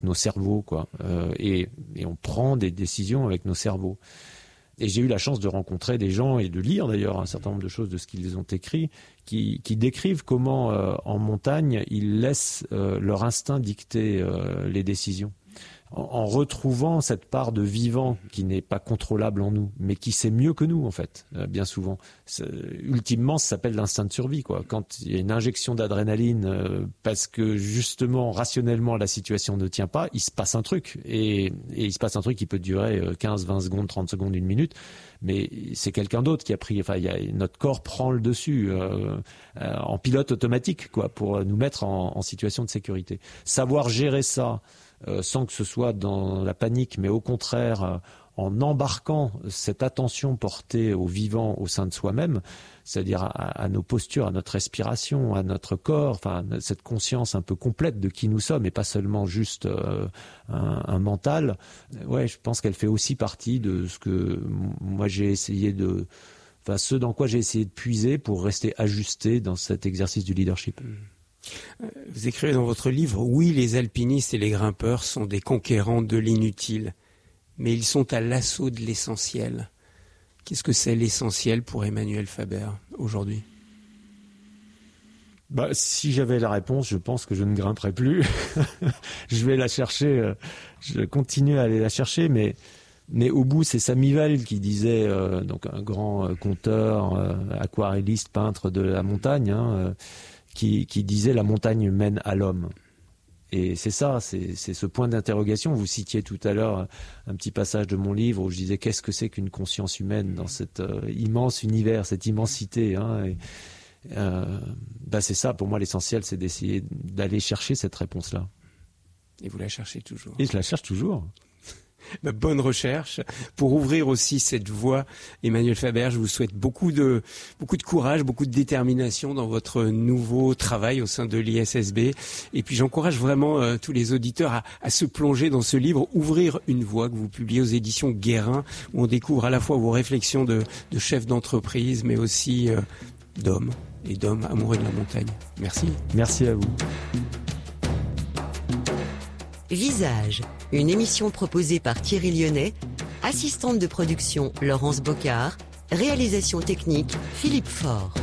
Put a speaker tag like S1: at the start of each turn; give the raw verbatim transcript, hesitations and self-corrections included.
S1: nos cerveaux, quoi. Euh, et, et on prend des décisions avec nos cerveaux. Et j'ai eu la chance de rencontrer des gens et de lire d'ailleurs un certain nombre de choses de ce qu'ils ont écrit, qui, qui décrivent comment euh, en montagne ils laissent euh, leur instinct dicter euh, les décisions. En, en retrouvant cette part de vivant qui n'est pas contrôlable en nous, mais qui sait mieux que nous en fait, euh, bien souvent. C'est, ultimement, ça s'appelle l'instinct de survie, quoi. Quand il y a une injection d'adrénaline euh, parce que justement rationnellement la situation ne tient pas, il se passe un truc et, et il se passe un truc qui peut durer quinze, vingt secondes, trente secondes, une minute, mais c'est quelqu'un d'autre qui a pris. Enfin, il y a, notre corps prend le dessus euh, euh, en pilote automatique, quoi, pour nous mettre en, en situation de sécurité. Savoir gérer ça. Euh, sans que ce soit dans la panique, mais au contraire, euh, en embarquant cette attention portée au vivant au sein de soi-même, c'est-à-dire à, à nos postures, à notre respiration, à notre corps, enfin cette conscience un peu complète de qui nous sommes et pas seulement juste euh, un, un mental. Ouais, je pense qu'elle fait aussi partie de ce que moi j'ai essayé de, enfin ce dans quoi j'ai essayé de puiser pour rester ajusté dans cet exercice du leadership.
S2: Vous écrivez dans votre livre, oui, les alpinistes et les grimpeurs sont des conquérants de l'inutile, mais ils sont à l'assaut de l'essentiel. Qu'est-ce que c'est l'essentiel pour Emmanuel Faber aujourd'hui ?
S1: Bah, si j'avais la réponse, je pense que je ne grimperais plus. Je vais la chercher, je continue à aller la chercher, mais, mais au bout, c'est Samivel qui disait, euh, donc un grand euh, conteur, euh, aquarelliste, peintre de la montagne, hein, euh, Qui, qui disait la montagne mène à l'homme. Et c'est ça, c'est, c'est ce point d'interrogation. Vous citiez tout à l'heure un petit passage de mon livre où je disais qu'est-ce que c'est qu'une conscience humaine dans cet euh, immense univers, cette immensité. Hein, et, euh, bah c'est ça, pour moi, l'essentiel, c'est d'essayer d'aller chercher cette réponse-là.
S2: Et vous la cherchez toujours.
S1: Et je la cherche toujours.
S2: Bah, bonne recherche pour ouvrir aussi cette voie. Emmanuel Faber, je vous souhaite beaucoup de beaucoup de courage, beaucoup de détermination dans votre nouveau travail au sein de l'I S S B. Et puis j'encourage vraiment euh, tous les auditeurs à, à se plonger dans ce livre, Ouvrir une voie, que vous publiez aux éditions Guérin, où on découvre à la fois vos réflexions de, de chef d'entreprise, mais aussi euh, d'homme et d'homme amoureux de la montagne. Merci.
S1: Merci à vous.
S3: Visage, une émission proposée par Thierry Lyonnais, assistante de production Laurence Bocard, réalisation technique Philippe Faure.